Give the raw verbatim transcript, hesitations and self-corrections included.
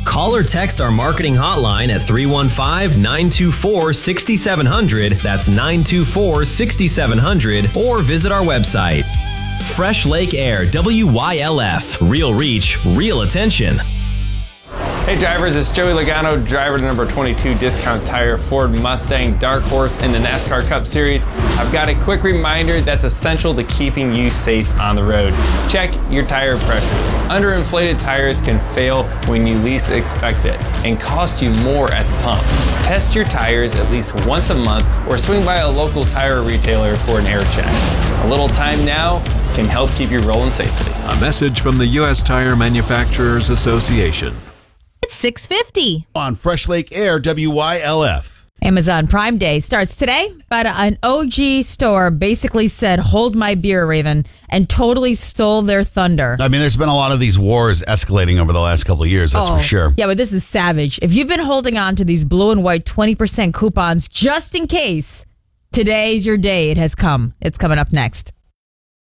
Call or text our marketing hotline at three one five, nine two four, six seven zero zero. That's nine two four, six seven zero zero. Or visit our website. Fresh Lake Air, W Y L F. Real reach, real attention. Hey drivers, it's Joey Logano, driver to number twenty-two Discount Tire Ford Mustang Dark Horse in the NASCAR Cup Series. I've got a quick reminder that's essential to keeping you safe on the road. Check your tire pressures. Underinflated tires can fail when you least expect it and cost you more at the pump. Test your tires at least once a month or swing by a local tire retailer for an air check. A little time now can help keep you rolling safely. A message from the U S Tire Manufacturers Association. It's six fifty on Fresh Lake Air, W Y L F. Amazon Prime Day starts today, but an O G store basically said, hold my beer, Raven, and totally stole their thunder. I mean, there's been a lot of these wars escalating over the last couple of years, that's oh, for sure. Yeah, but this is savage. If you've been holding on to these blue and white twenty percent coupons just in case, today's your day. It has come. It's coming up next.